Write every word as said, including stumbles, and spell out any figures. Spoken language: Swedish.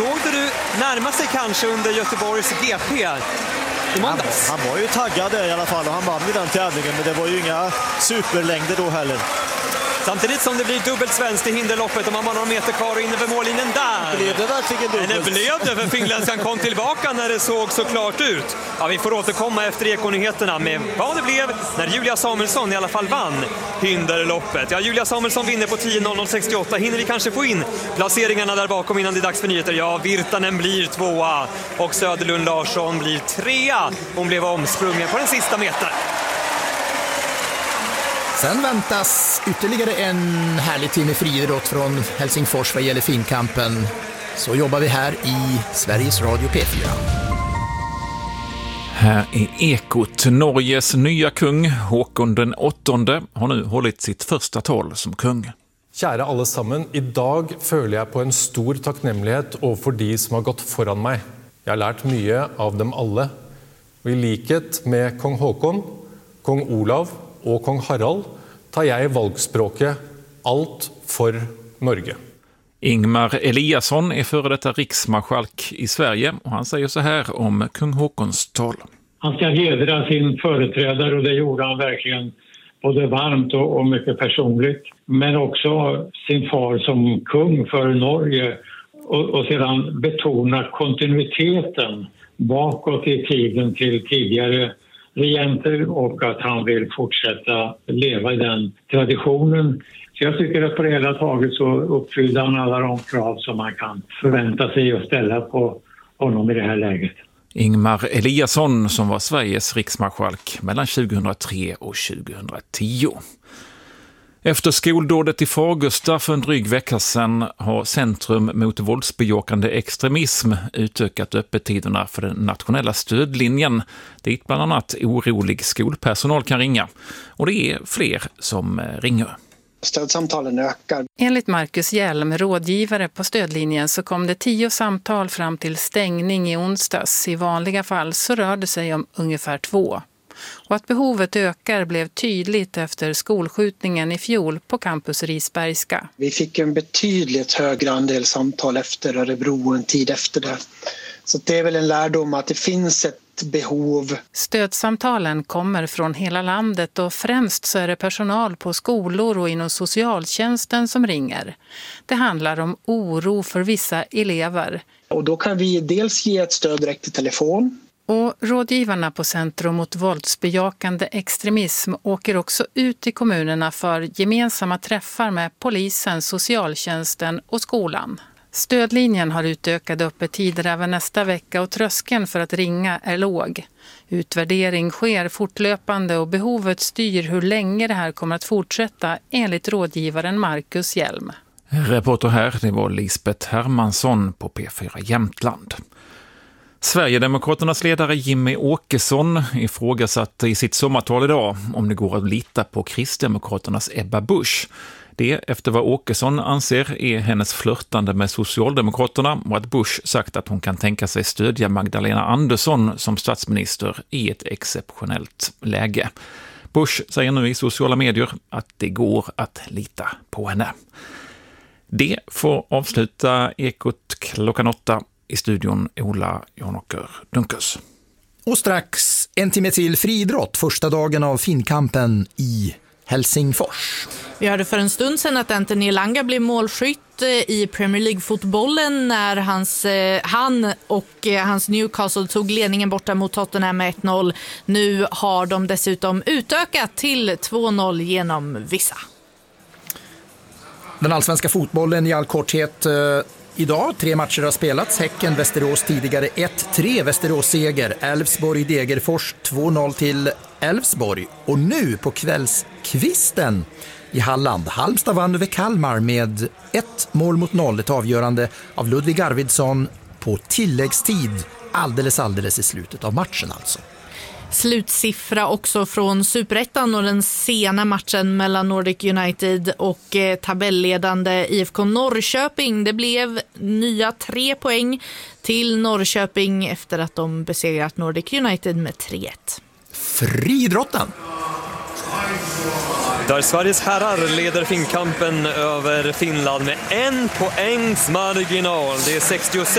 såg du närma sig kanske under Göteborgs G P i måndags? Han, han var ju taggad där i alla fall och han vann i den tävlingen, men det var ju inga superlängder då heller. Samtidigt som det blir dubbelt svenskt i hinderloppet och man har några meter kvar och in över mållinjen där. Blev det verkligen dubbelt? Men det blev det, för finländskan kom tillbaka när det såg så klart ut. Ja, vi får återkomma efter ekonyheterna med vad det blev när Julia Samuelsson i alla fall vann hinderloppet. Ja, Julia Samuelsson vinner på tio noll noll sextioåtta. Hinner vi kanske få in placeringarna där bakom innan det är dags för nyheter? Ja, Virtanen blir tvåa och Söderlund Larsson blir trea. Hon blev omsprungen på den sista metern. Sen väntas ytterligare en härlig timme friidrott från Helsingfors vad gäller finkampen. Så jobbar vi här i Sveriges Radio P fyra. Här är Ekot. Norges nya kung, Håkon den åttonde, har nu hållit sitt första tal som kung. Kära alle sammen, idag føler jeg på en stor takknemlighet overfor de som har gått foran meg. Jeg har lært mye av dem alle. Og i likhet med kong Håkon, kong Olav och kong Harald tar jag i valgspråket allt för Norge. Ingmar Eliasson är före detta riksmarskalk i Sverige och han säger så här om kung Håkons tal. Han ska hedra sin företrädare och det gjorde han verkligen både varmt och, och mycket personligt. Men också sin far som kung för Norge och, och sedan betona kontinuiteten bakåt i tiden till tidigare regenter och att han vill fortsätta leva i den traditionen. Så jag tycker att på det hela taget så uppfyller han alla de krav som man kan förvänta sig och ställa på honom i det här läget. Ingmar Eliasson som var Sveriges riksmarskalk mellan tjugohundratre och tjugohundratio. Efter skoldådet i Fagersta för en dryg vecka sedan har Centrum mot våldsbejakande extremism utökat öppettiderna för den nationella stödlinjen, dit bland annat orolig skolpersonal kan ringa. Och det är fler som ringer. Stödsamtalen ökar. Enligt Marcus Hjelm, rådgivare på stödlinjen, så kom det tio samtal fram till stängning i onsdags. I vanliga fall så rör det sig om ungefär två. Och att behovet ökar blev tydligt efter skolskjutningen i fjol på campus Risbergska. Vi fick en betydligt högre andel samtal efter Örebro och en tid efter det. Så det är väl en lärdom att det finns ett behov. Stödsamtalen kommer från hela landet och främst så är det personal på skolor och inom socialtjänsten som ringer. Det handlar om oro för vissa elever. Och då kan vi dels ge ett stöd direkt i telefon. Och rådgivarna på Centrum mot våldsbejakande extremism åker också ut i kommunerna för gemensamma träffar med polisen, socialtjänsten och skolan. Stödlinjen har utökade öppettider även nästa vecka och tröskeln för att ringa är låg. Utvärdering sker fortlöpande och behovet styr hur länge det här kommer att fortsätta enligt rådgivaren Marcus Hjelm. Reporter här, det var Lisbeth Hermansson på P fyra Jämtland. Sverigedemokraternas ledare Jimmy Åkesson ifrågasatte i sitt sommartal idag om det går att lita på Kristdemokraternas Ebba Busch. Det efter vad Åkesson anser är hennes flörtande med Socialdemokraterna och att Busch sagt att hon kan tänka sig stödja Magdalena Andersson som statsminister i ett exceptionellt läge. Busch säger nu i sociala medier att det går att lita på henne. Det får avsluta Ekot klockan åtta. I studion Ola Jonåker Dunkers. Och strax en timme till friidrott, första dagen av finkampen i Helsingfors. Vi hörde för en stund sedan att Anthony Elanga blev målskytt i Premier League-fotbollen när hans, han och hans Newcastle tog ledningen borta mot Tottenham med ett noll. Nu har de dessutom utökat till två noll genom vissa. Den allsvenska fotbollen i all korthet. Idag, tre matcher har spelats. Häcken, Västerås tidigare ett tre, Västerås seger. Elfsborg, Degerfors två noll till Elfsborg. Och nu på kvällskvisten i Halland. Halmstad vann över Kalmar med ett mål mot noll. Ett avgörande av Ludvig Arvidsson på tilläggstid. Alldeles, alldeles i slutet av matchen alltså. Slutsiffra också från Superettan och den sena matchen mellan Nordic United och eh, tabelledande I F K Norrköping. Det blev nya tre poäng till Norrköping efter att de besegrat Nordic United med tre ett. Friidrotten. Där Sveriges herrar leder finkampen över Finland med en poängs marginal. Det är sextiosex